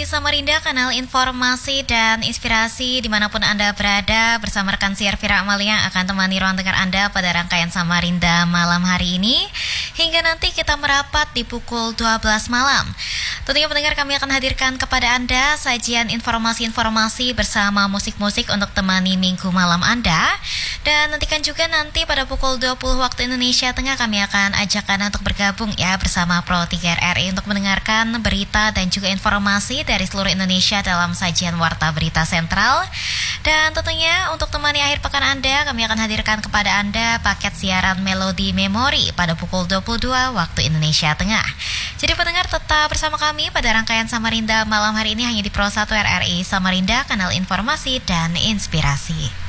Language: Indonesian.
RRI Samarinda, kanal informasi dan inspirasi dimanapun Anda berada. Bersama rekan siar Fira Amalia yang akan temani ruang dengar Anda pada rangkaian Samarinda malam hari ini, hingga nanti kita merapat di pukul 12 malam. Tentunya pendengar, kami akan hadirkan kepada Anda sajian informasi-informasi bersama musik-musik untuk temani minggu malam Anda. Dan nantikan juga nanti pada pukul 20 waktu Indonesia Tengah kami akan ajak Anda untuk bergabung ya bersama Pro 3 RRI untuk mendengarkan berita dan juga informasi dari seluruh Indonesia dalam sajian Warta Berita Sentral. Dan tentunya untuk temani akhir pekan Anda, kami akan hadirkan kepada Anda paket siaran Melodi Memori pada pukul 22 waktu Indonesia Tengah. Jadi pendengar, tetap bersama kami pada rangkaian Samarinda malam hari ini hanya di Pro 1 RRI Samarinda, kanal informasi dan inspirasi.